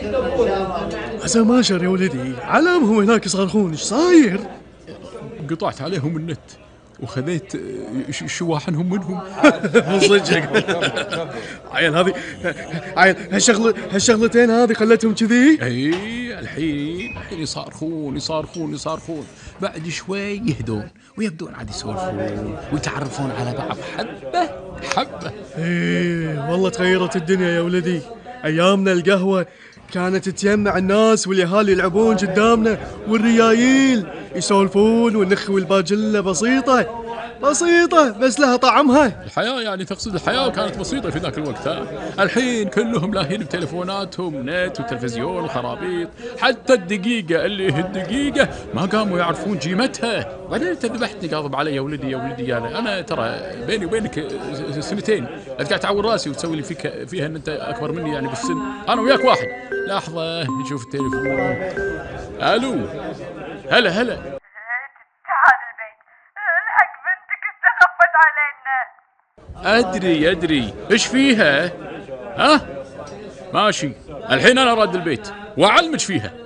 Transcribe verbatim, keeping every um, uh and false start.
عسى ماشر يا ولدي، علامهم هناك يصرخون، ايش صاير؟ قطعت عليهم النت وخذيت شواحنهم منهم. من صدقك. عيل هذه عيل هالشغله هالشغلتين هذه خلتهم كذي. اي الحين الحين يصارخون يصارخون يصارخون، بعد شوي يهدون ويبدون عاد يسولفون ويتعرفون على بعض حبه حبه. ايه والله تغيرت الدنيا يا ولدي. ايامنا القهوه كانت تجمع الناس واليهال يلعبون قدامنا، والريايل يسولفون، والنخ والباجله بسيطه بسيطه بس لها طعمها. الحياة يعني تقصد الحياة كانت بسيطة في ذاك الوقت. ها الحين كلهم لاهين بتليفوناتهم، نت وتلفزيون وخرابيط، حتى الدقيقة اللي هي الدقيقة ما قاموا يعرفون قيمتها. وبعدين انت ذبحتني غاضب علي يا ولدي يا ولدي يعني انا ترى بيني وبينك سنتين، لا قاعد تعور راسي وتسوي لي فيك فيها ان انت اكبر مني يعني بالسن. انا وياك واحد. لحظة نشوف التليفون. الو هلا هلا. تعال البيت، الحق بنتك استخبت علينا. ادري ادري ايش فيها؟ ها ماشي الحين انا راد البيت واعلمك فيها.